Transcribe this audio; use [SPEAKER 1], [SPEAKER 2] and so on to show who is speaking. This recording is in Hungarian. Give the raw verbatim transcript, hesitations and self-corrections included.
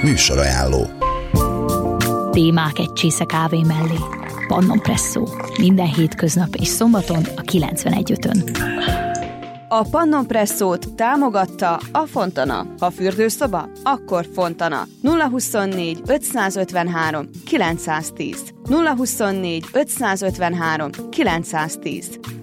[SPEAKER 1] Műsorajánló.
[SPEAKER 2] Témák egy csésze kávé mellé. Pannon Presszó. Minden hétköznap és szombaton a kilencvenegy ötön.
[SPEAKER 3] A Pannon Presszót támogatta a Fontana. Ha fürdőszoba, akkor Fontana. nulla huszonnégy ötszázötvenhárom kilencszáztíz nulla huszonnégy ötszázötvenhárom kilencszáztíz